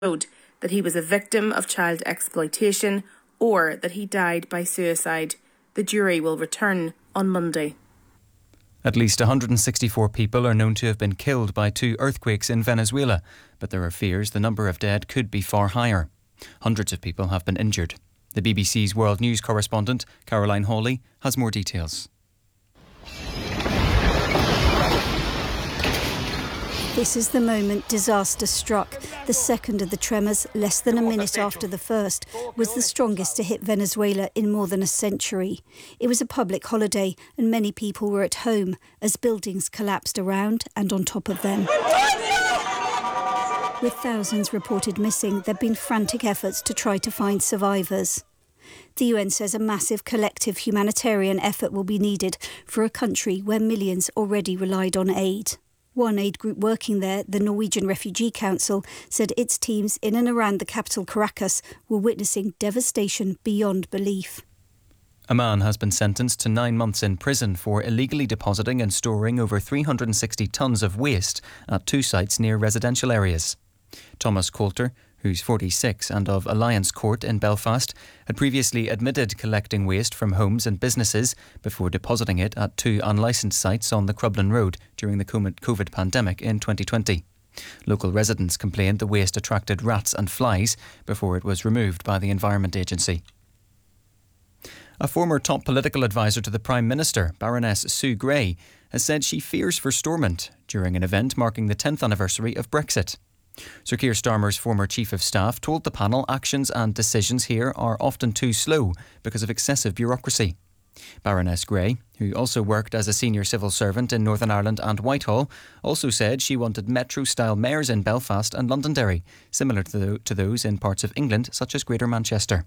that he was a victim of child exploitation or that he died by suicide. The jury will return on Monday. At least 164 people are known to have been killed by 2 earthquakes in Venezuela, but there are fears the number of dead could be far higher. Hundreds of people have been injured. The BBC's World News correspondent, Caroline Hawley, has more details. This is the moment disaster struck. The second of the tremors, less than a minute after the first, was the strongest to hit Venezuela in more than a century. It was a public holiday and many people were at home as buildings collapsed around and on top of them. With thousands reported missing, there have been frantic efforts to try to find survivors. The UN says a massive collective humanitarian effort will be needed for a country where millions already relied on aid. One aid group working there, the Norwegian Refugee Council, said its teams in and around the capital Caracas were witnessing devastation beyond belief. A man has been sentenced to 9 months in prison for illegally depositing and storing over 360 tonnes of waste at 2 sites near residential areas. Thomas Coulter, who's 46 and of Alliance Court in Belfast, had previously admitted collecting waste from homes and businesses before depositing it at 2 unlicensed sites on the Crubland Road during the COVID pandemic in 2020. Local residents complained the waste attracted rats and flies before it was removed by the Environment Agency. A former top political advisor to the Prime Minister, Baroness Sue Gray, has said she fears for Stormont during an event marking the 10th anniversary of Brexit. Sir Keir Starmer's former Chief of Staff told the panel actions and decisions here are often too slow because of excessive bureaucracy. Baroness Gray, who also worked as a senior civil servant in Northern Ireland and Whitehall, also said she wanted metro-style mayors in Belfast and Londonderry, similar to those in parts of England such as Greater Manchester.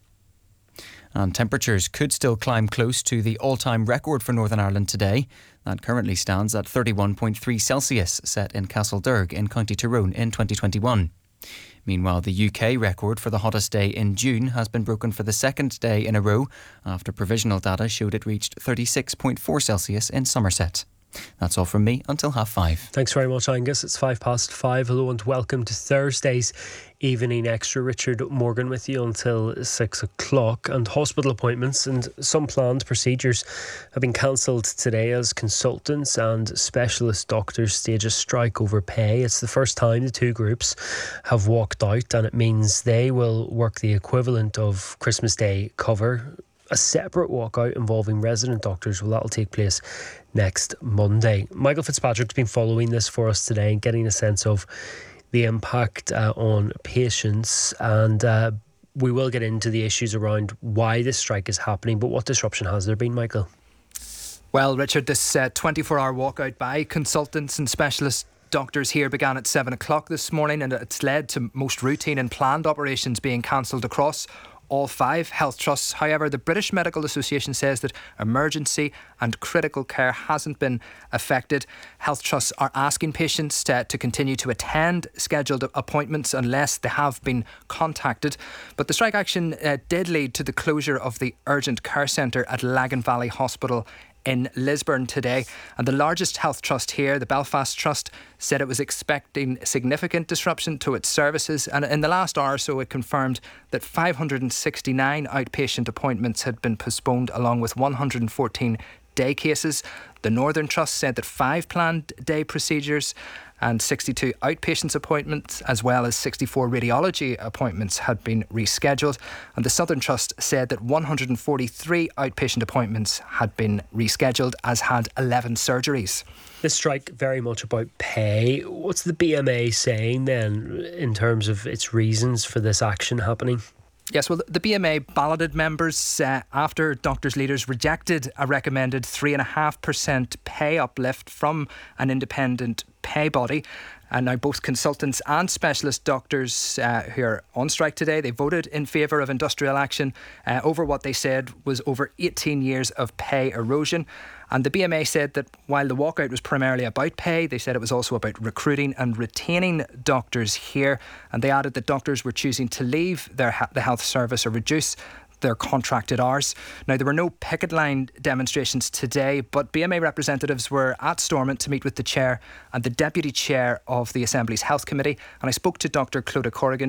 And temperatures could still climb close to the all-time record for Northern Ireland today. That currently stands at 31.3 Celsius, set in Castlederg in County Tyrone in 2021. Meanwhile, the UK record for the hottest day in June has been broken for the second day in a row after provisional data showed it reached 36.4 Celsius in Somerset. That's all from me until 5:30. Thanks very much, Angus. It's 5:05. Hello and welcome to Thursday's Evening Extra. Richard Morgan with you until 6 o'clock. And hospital appointments and some planned procedures have been cancelled today as consultants and specialist doctors stage a strike over pay. It's the first time the 2 groups have walked out, and it means they will work the equivalent of Christmas Day cover. A separate walkout involving resident doctors, well, that'll take place next Monday. Michael Fitzpatrick's been following this for us today and getting a sense of the impact on patients, and we will get into the issues around why this strike is happening, but what disruption has there been, Michael? Well, Richard, this 24-hour walkout by consultants and specialists doctors here began at 7 o'clock this morning, and it's led to most routine and planned operations being cancelled across all 5 health trusts. However, the British Medical Association says that emergency and critical care hasn't been affected. Health trusts are asking patients to continue to attend scheduled appointments unless they have been contacted. But the strike action did lead to the closure of the urgent care centre at Lagan Valley Hospital in Lisburn today, and the largest health trust here, the Belfast Trust, said it was expecting significant disruption to its services, and in the last hour or so it confirmed that 569 outpatient appointments had been postponed along with 114 day cases. The Northern Trust said that 5 planned day procedures and 62 outpatient appointments as well as 64 radiology appointments had been rescheduled, and the Southern Trust said that 143 outpatient appointments had been rescheduled, as had 11 surgeries. This strike very much about pay. What's the BMA saying then in terms of its reasons for this action happening? Yes, well, the BMA balloted members after doctors' leaders rejected a recommended 3.5% pay uplift from an independent pay body. And now both consultants and specialist doctors who are on strike today, they voted in favour of industrial action over what they said was over 18 years of pay erosion. And the BMA said that while the walkout was primarily about pay, they said it was also about recruiting and retaining doctors here. And they added that doctors were choosing to leave the health service or reduce their contracted hours. Now, there were no picket line demonstrations today, but BMA representatives were at Stormont to meet with the chair and the deputy chair of the Assembly's Health Committee. And I spoke to Dr. Clodagh Corrigan,